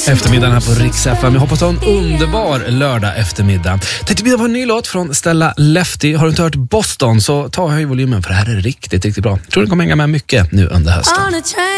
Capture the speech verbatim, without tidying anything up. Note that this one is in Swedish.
Eftermiddagen här på Rix F M. Jag hoppas ha en underbar lördag eftermiddag. Tänkte bjuda på en ny låt från Stella Lefty. Har du inte hört Boston så ta höj volymen för det här är riktigt, riktigt bra. Jag tror den kommer hänga med mycket nu under hösten.